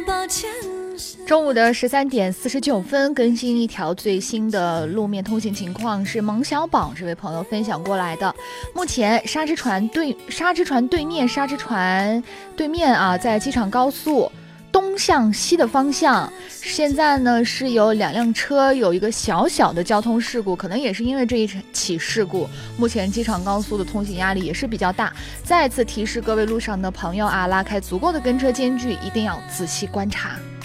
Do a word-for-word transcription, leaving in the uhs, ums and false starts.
中午的十三点四十九分，更新一条最新的路面通行情况，是蒙小宝这位朋友分享过来的。目前沙之船对沙之船对面沙之船对面啊，在机场高速东向西的方向，现在呢是有两辆车有一个小小的交通事故，可能也是因为这一起事故，目前机场高速的通行压力也是比较大。再次提示各位路上的朋友啊，拉开足够的跟车间距，一定要仔细观察。